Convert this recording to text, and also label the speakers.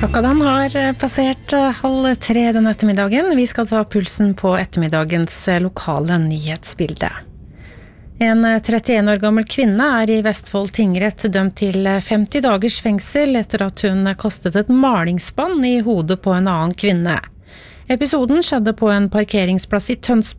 Speaker 1: Klokka den har passert 2:30 den ettermiddagen. Vi skal ta pulsen på ettermiddagens lokale nyhetsbilde. En 31 år gammel kvinne i Vestfold tingrett dømt til 50 dagers fengsel etter at hun kastet et malingsspann i hodet på en annen kvinne. Episoden skjedde på en parkeringsplass i Tønsberg,